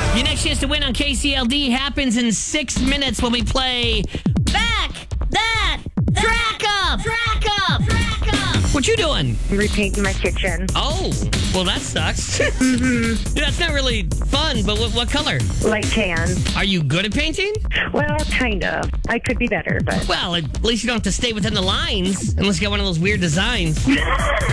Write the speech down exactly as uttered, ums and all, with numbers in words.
Your next chance to win on K C L D happens in six minutes when we play Back That Track Up! Track Up! Track Up! What you doing? Repainting my kitchen. Oh, well, that sucks. mm-hmm. That's not really fun, but what, what color? Light tan. Are you good at painting? Well, kind of. I could be better, but... Well, at least you don't have to stay within the lines unless you got one of those weird designs.